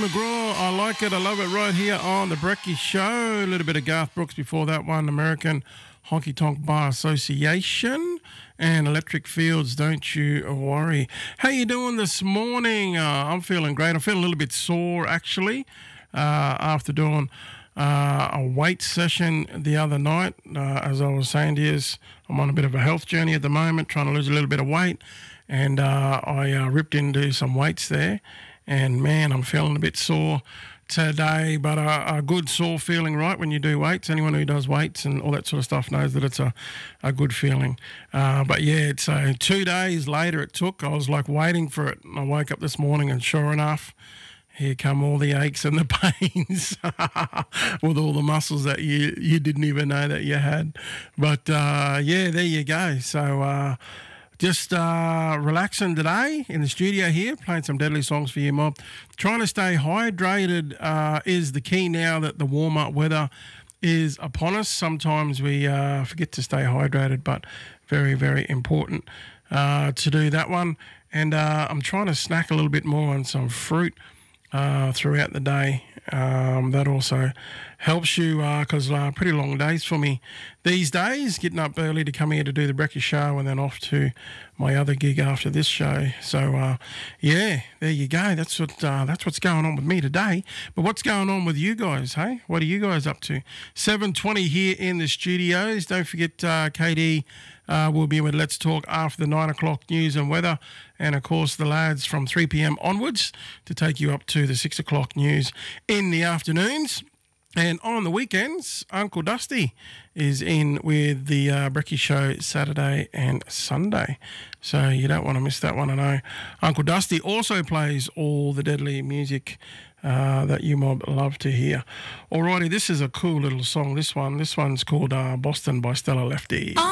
McGraw, I like it, I love it, right here on the Brekkie Show. A little bit of Garth Brooks before that one, American Honky Tonk Bar Association and Electric Fields, Don't You Worry. How you doing this morning? I'm feeling great. I'm feeling a little bit sore, actually, after doing a weight session the other night. As I was saying to you, I'm on a bit of a health journey at the moment, trying to lose a little bit of weight, and I ripped into some weights there. And, man, I'm feeling a bit sore today, but a good sore feeling, right, when you do weights. Anyone who does weights and all that sort of stuff knows that it's a good feeling. But, yeah, it's 2 days later it took. I was, like, waiting for it. And I woke up this morning and sure enough, here come all the aches and the pains with all the muscles that you didn't even know that you had. But, yeah, there you go. So, just relaxing today in the studio here, playing some deadly songs for you, Mob. Trying to stay hydrated is the key now that the warmer weather is upon us. Sometimes we forget to stay hydrated, but very, very important to do that one. And I'm trying to snack a little bit more on some fruit throughout the day. That also helps you because pretty long days for me these days, getting up early to come here to do the Brekkie Show and then off to my other gig after this show. So, yeah, there you go. That's what's going on with me today. But what's going on with you guys, hey? What are you guys up to? 7:20 here in the studios. Don't forget KD will be with Let's Talk after the 9 o'clock news and weather. And, of course, the lads from 3 p.m. onwards to take you up to the 6 o'clock news in the afternoons. And on the weekends, Uncle Dusty is in with the Brekkie Show Saturday and Sunday. So you don't want to miss that one. I know Uncle Dusty also plays all the deadly music that you might love to hear. Alrighty, this is a cool little song. This one's called Boston by Stella Lefty.